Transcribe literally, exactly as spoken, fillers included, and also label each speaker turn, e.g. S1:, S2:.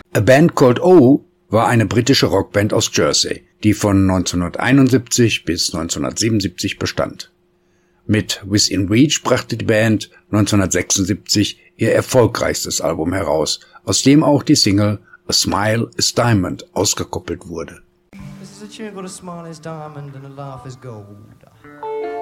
S1: A Band Called O war eine britische Rockband aus Jersey, die von neunzehnhunderteinundsiebzig bis neunzehnhundertsiebenundsiebzig bestand. Mit Within Reach brachte die Band neunzehnhundertsechsundsiebzig ihr erfolgreichstes Album heraus, aus dem auch die Single A Smile is Diamond ausgekoppelt wurde.
S2: This is a tune called A Smile is Diamond and a Laugh is Gold.